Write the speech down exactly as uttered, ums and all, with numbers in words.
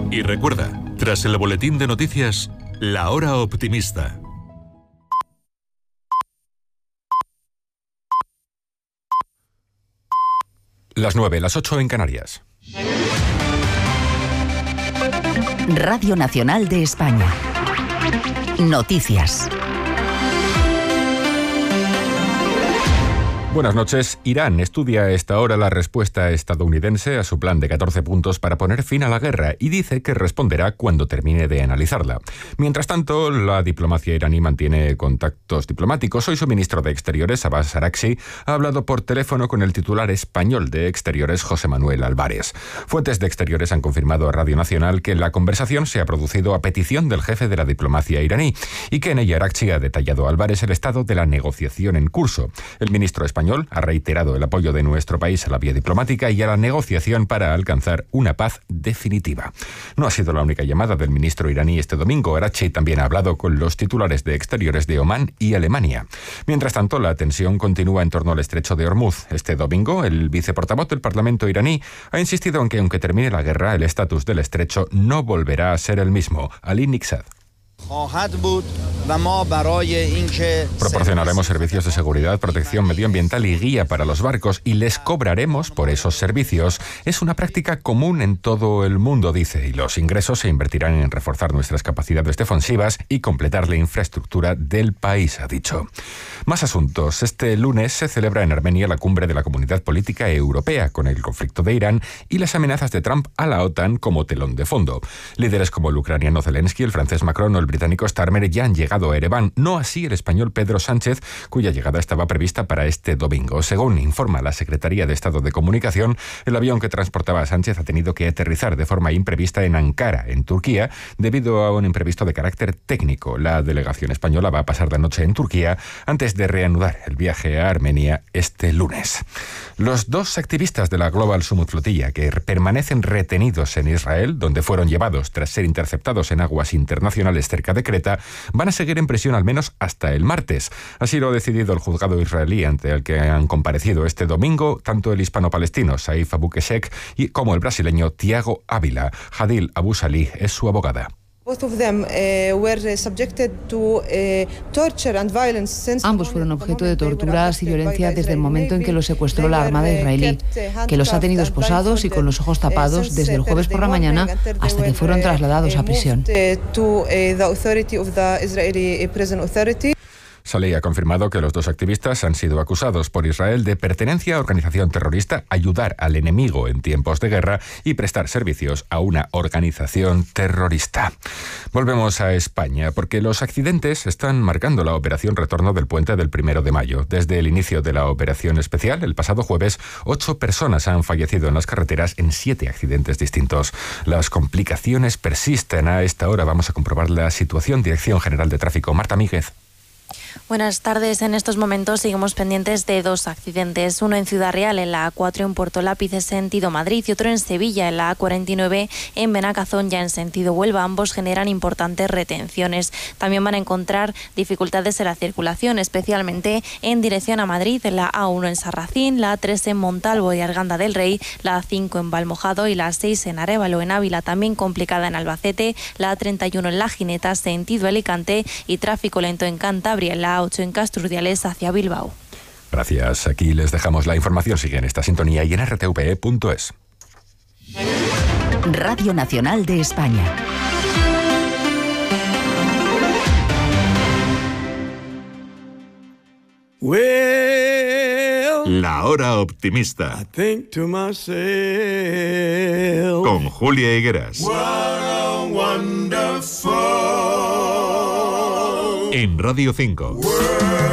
Y recuerda, tras el boletín de noticias, La Hora Optimista. Las nueve, las ocho en Canarias. Radio Nacional de España. Noticias. Buenas noches. Irán estudia a esta hora la respuesta estadounidense a su plan de catorce puntos para poner fin a la guerra y dice que responderá cuando termine de analizarla. Mientras tanto, la diplomacia iraní mantiene contactos diplomáticos. Hoy su ministro de Exteriores, Abbas Araghchi, ha hablado por teléfono con el titular español de Exteriores, José Manuel Álvarez. Fuentes de Exteriores han confirmado a Radio Nacional que la conversación se ha producido a petición del jefe de la diplomacia iraní y que en ella Araghchi ha detallado a Álvarez el estado de la negociación en curso. El ministro español ha reiterado el apoyo de nuestro país a la vía diplomática y a la negociación para alcanzar una paz definitiva. No ha sido la única llamada del ministro iraní este domingo. Araghchi también ha hablado con los titulares de Exteriores de Omán y Alemania. Mientras tanto, la tensión continúa en torno al estrecho de Hormuz. Este domingo, el viceportavoz del Parlamento iraní ha insistido en que aunque termine la guerra, el estatus del estrecho no volverá a ser el mismo. Ali Niksad. Proporcionaremos servicios de seguridad, protección medioambiental y guía para los barcos y les cobraremos por esos servicios. Es una práctica común en todo el mundo, dice, y los ingresos se invertirán en reforzar nuestras capacidades defensivas y completar la infraestructura del país, ha dicho. Más asuntos. Este lunes se celebra en Armenia la cumbre de la Comunidad Política Europea, con el conflicto de Irán y las amenazas de Trump a la OTAN como telón de fondo. Líderes como el ucraniano Zelensky, el francés Macron o el británico Starmer ya han llegado a Ereván, no así el español Pedro Sánchez, cuya llegada estaba prevista para este domingo. Según informa la Secretaría de Estado de Comunicación, el avión que transportaba a Sánchez ha tenido que aterrizar de forma imprevista en Ankara, en Turquía, debido a un imprevisto de carácter técnico. La delegación española va a pasar la noche en Turquía antes de reanudar el viaje a Armenia este lunes. Los dos activistas de la Global Summit Flotilla, que permanecen retenidos en Israel, donde fueron llevados tras ser interceptados en aguas internacionales cerca de Creta, van a seguir en prisión al menos hasta el martes. Así lo ha decidido el juzgado israelí, ante el que han comparecido este domingo tanto el hispano-palestino Saif Abu Keshek y como el brasileño Tiago Ávila. Hadil Abu Salih es su abogada. Ambos fueron objeto de torturas y violencia desde el momento en que los secuestró la Armada israelí, que los ha tenido esposados y con los ojos tapados desde el jueves por la mañana hasta que fueron trasladados a prisión. Saleh ha confirmado que los dos activistas han sido acusados por Israel de pertenencia a organización terrorista, ayudar al enemigo en tiempos de guerra y prestar servicios a una organización terrorista. Volvemos a España, porque los accidentes están marcando la operación retorno del puente del primero de mayo. Desde el inicio de la operación especial, el pasado jueves, ocho personas han fallecido en las carreteras en siete accidentes distintos. Las complicaciones persisten. A esta hora vamos a comprobar la situación. Dirección General de Tráfico, Marta Míguez. Buenas tardes. En estos momentos seguimos pendientes de dos accidentes. Uno en Ciudad Real, en la A cuatro en Puerto Lápiz, sentido Madrid, y otro en Sevilla, en la A cuarenta y nueve en Benacazón, ya en sentido Huelva. Ambos generan importantes retenciones. También van a encontrar dificultades en la circulación, especialmente en dirección a Madrid, en la A uno en Sarracín, la A tres en Montalvo y Arganda del Rey, la A cinco en Valmojado y la A seis en Arévalo, en Ávila, también complicada en Albacete, la A treinta y uno en La Gineta, sentido Alicante, y tráfico lento en Cantabria, en la A ocho en Castrurdiales hacia Bilbao. Gracias. Aquí les dejamos la información. Sigue en esta sintonía y en r t v e punto es. Radio Nacional de España. Well, La Hora Optimista. I think to myself, con Julia Higueras. What a wonderful en Radio cinco.